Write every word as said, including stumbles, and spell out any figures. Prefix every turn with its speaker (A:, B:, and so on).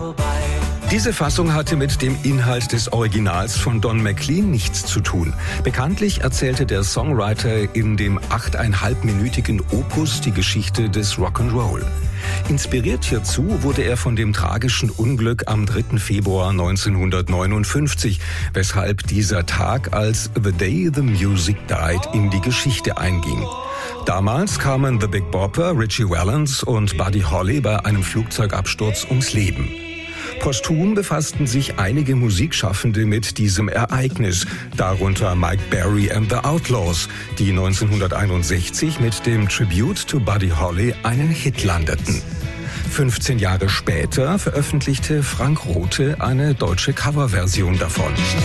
A: vorbei.
B: Diese Fassung hatte mit dem Inhalt des Originals von Don McLean nichts zu tun. Bekanntlich erzählte der Songwriter in dem achteinhalbminütigen Opus die Geschichte des Rock'n'Roll. Inspiriert hierzu wurde er von dem tragischen Unglück am dritten Februar neunzehnhundertneunundfünfzig, weshalb dieser Tag als The Day the Music Died in die Geschichte einging. Damals kamen The Big Bopper, Ritchie Valens und Buddy Holly bei einem Flugzeugabsturz ums Leben. Posthum befassten sich einige Musikschaffende mit diesem Ereignis, darunter Mike Berry and the Outlaws, die neunzehnhunderteinundsechzig mit dem Tribute to Buddy Holly einen Hit landeten. fünfzehn Jahre später veröffentlichte Frank Rothe eine deutsche Coverversion davon.